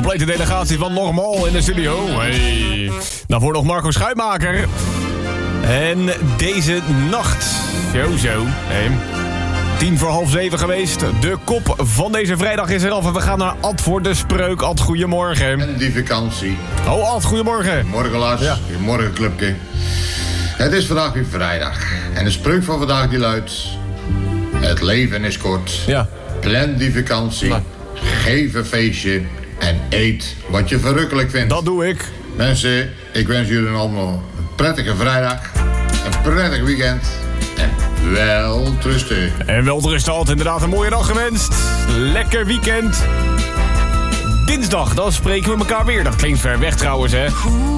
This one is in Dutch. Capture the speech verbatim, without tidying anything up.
complete delegatie van Normal in de studio. Hey. Daarvoor nog Marco Schuitmaker. En deze nacht, zo zo, hey. tien voor half zeven geweest. De kop van deze vrijdag is eraf en we gaan naar Ad voor de spreuk. Ad, goedemorgen. En die vakantie. Oh, Ad, goedemorgen. Morgen Lars, Ja. morgen clubje. Het is vandaag weer vrijdag. En de spreuk van vandaag die luidt... Het leven is kort. Ja. Plan die vakantie. Nou. Geef een feestje. En eet wat je verrukkelijk vindt. Dat doe ik. Mensen, ik wens jullie allemaal een prettige vrijdag. Een prettig weekend. En wel rusten. En welterusten, Ad, inderdaad een mooie dag gewenst. Lekker weekend. Dinsdag, dan spreken we elkaar weer. Dat klinkt ver weg trouwens, hè.